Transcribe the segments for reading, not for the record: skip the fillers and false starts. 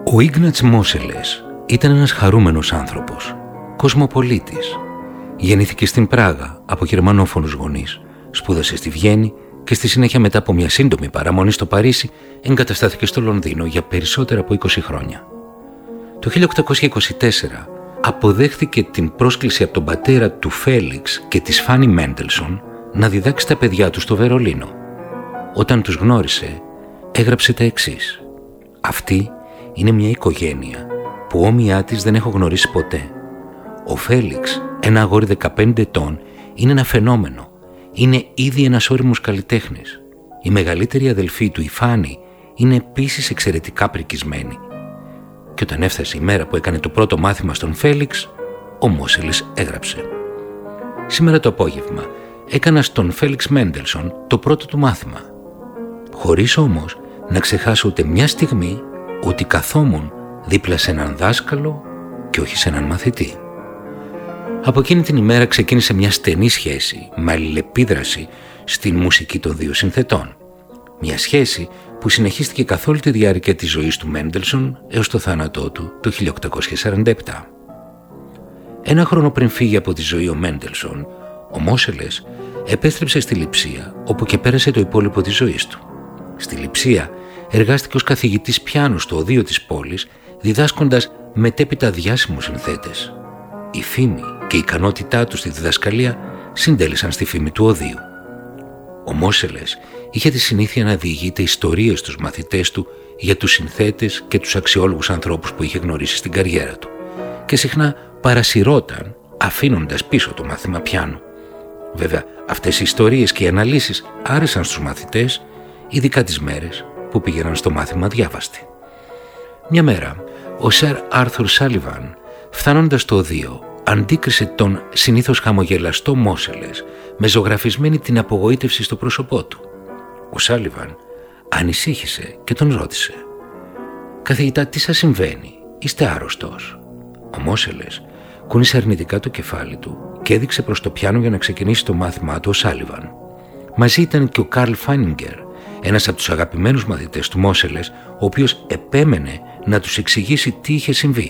Ο Ίγνατς Μόσελες ήταν ένας χαρούμενος άνθρωπος, κοσμοπολίτης. Γεννήθηκε στην Πράγα από γερμανόφωνους γονείς, σπούδασε στη Βιέννη και στη συνέχεια, μετά από μια σύντομη παραμονή στο Παρίσι, εγκαταστάθηκε στο Λονδίνο για περισσότερα από 20 χρόνια. Το 1824 αποδέχθηκε την πρόσκληση από τον πατέρα του Φέλιξ και της Φάνι Μέντελσον να διδάξει τα παιδιά του στο Βερολίνο. Όταν τους γνώρισε, έγραψε τα εξής: «Αυτή είναι μια οικογένεια που όμοιά της δεν έχω γνωρίσει ποτέ. Ο Φέλιξ, ένα αγόρι 15 ετών, είναι ένα φαινόμενο. Είναι ήδη ένας όριμος καλλιτέχνης. Η μεγαλύτερη αδελφή του, η Φάνη, είναι επίσης εξαιρετικά πρικισμένη». Και όταν έφτασε η μέρα που έκανε το πρώτο μάθημα στον Φέλιξ, ο Μόσελες έγραψε: «Σήμερα το απόγευμα έκανα στον Φέλιξ Μέντελσον το πρώτο του μάθημα, χωρίς όμως να ξεχάσω ούτε μια στιγμή ότι καθόμουν δίπλα σε έναν δάσκαλο και όχι σε έναν μαθητή». Από εκείνη την ημέρα ξεκίνησε μια στενή σχέση με αλληλεπίδραση στην μουσική των δύο συνθετών. Μια σχέση που συνεχίστηκε καθ' όλη τη διάρκεια της ζωής του Μέντελσον έως το θάνατό του το 1847. Ένα χρόνο πριν φύγει από τη ζωή ο Μέντελσον, ο Μόσελες επέστρεψε στη Λειψία, όπου και πέρασε το υπόλοιπο της ζωής του. Στη Λειψία εργάστηκε ως καθηγητής πιάνου στο οδείο της πόλης, διδάσκοντας μετέπειτα διάσημους συνθέτες. Η φήμη και η ικανότητά του στη διδασκαλία συντέλεσαν στη φήμη του οδείου. Ο Μόσελες είχε τη συνήθεια να διηγείται ιστορίες στους μαθητές του για τους συνθέτες και τους αξιόλογους ανθρώπους που είχε γνωρίσει στην καριέρα του, και συχνά παρασυρώταν αφήνοντας πίσω το μάθημα πιάνου. Βέβαια, αυτές οι ιστορίες και οι αναλύσεις άρεσαν στους μαθητές, ειδικά τις μέρες που πήγαιναν στο μάθημα διάβαστη. Μια μέρα, ο Σερ Άρθουρ Σάλιβαν, φτάνοντας στο οδείο, αντίκρισε τον συνήθως χαμογελαστό Μόσελες με ζωγραφισμένη την απογοήτευση στο πρόσωπό του. Ο Σάλιβαν ανησύχησε και τον ρώτησε: «Καθηγητά, τι σας συμβαίνει, είστε άρρωστος?» Ο Μόσελες κούνησε αρνητικά το κεφάλι του και έδειξε προς το πιάνο για να ξεκινήσει το μάθημά του ο Σάλιβαν. Μαζί ήταν και ο Καρλ Φάινιγκερ, ένας από τους αγαπημένους μαθητές του Μόσελες, ο οποίος επέμενε να τους εξηγήσει τι είχε συμβεί.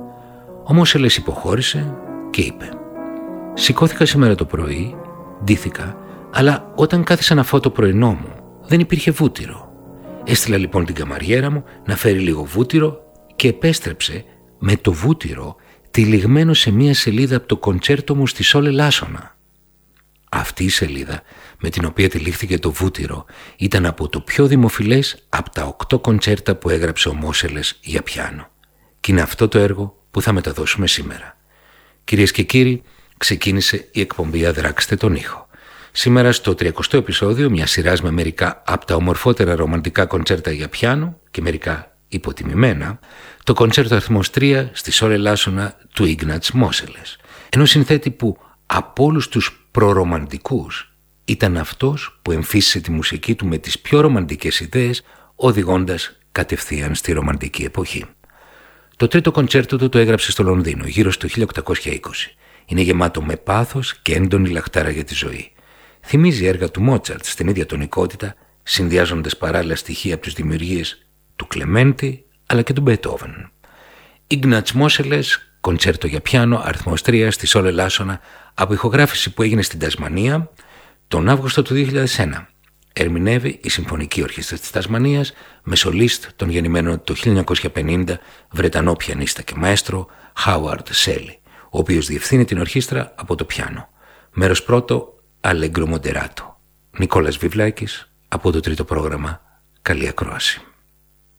Ο Μόσελες υποχώρησε και είπε: «Σηκώθηκα σήμερα το πρωί, ντύθηκα, αλλά όταν κάθισα να φάω το πρωινό μου, δεν υπήρχε βούτυρο. Έστειλα λοιπόν την καμαριέρα μου να φέρει λίγο βούτυρο και επέστρεψε με το βούτυρο τυλιγμένο σε μία σελίδα από το κοντσέρτο μου στη Σόλε Λάσονα». Αυτή η σελίδα με την οποία τυλίχθηκε το βούτυρο ήταν από το πιο δημοφιλές από τα 8 κοντσέρτα που έγραψε ο Μόσελες για πιάνο. Και είναι αυτό το έργο που θα μεταδώσουμε σήμερα. Κυρίες και κύριοι, ξεκίνησε η εκπομπή «Αδράξτε τον ήχο». Σήμερα στο 30ο επεισόδιο μιας σειράς με μερικά από τα ομορφότερα ρομαντικά κοντσέρτα για πιάνο και μερικά υποτιμημένα, το κοντσέρτο αριθμός 3 στη Σόλε Λάσονα του Ίγνατς Μόσελες, ενός συνθέτη που από όλους τους προρομαντικούς ήταν αυτός που εμφύσισε τη μουσική του με τις πιο ρομαντικές ιδέες, οδηγώντας κατευθείαν στη ρομαντική εποχή. Το τρίτο κοντσέρτο του το έγραψε στο Λονδίνο γύρω στο 1820. Είναι γεμάτο με πάθος και έντονη λαχτάρα για τη ζωή. Θυμίζει έργα του Μότσαρτ στην ίδια τονικότητα, συνδυάζοντας παράλληλα στοιχεία από τις δημιουργίες του Κλεμέντη αλλά και του Μπετόβεν. Ίγνατς Μόσελες, κοντσέρτο για πιάνο, αριθμός 3 στη Σόλε Λάσονα, από ηχογράφηση που έγινε στην Τασμανία τον Αύγουστο του 2001. Ερμηνεύει η Συμφωνική Ορχήστρα της Τασμανίας με σολίστ τον γεννημένο το 1950 Βρετανό πιανίστα και μαέστρο Χάουαρντ Σέλι, ο οποίος διευθύνει την ορχήστρα από το πιάνο. Μέρος πρώτο, Αλέγκρο Μοντεράτο. Νικόλας Βιβλάκης από το τρίτο πρόγραμμα. Καλή ακρόαση.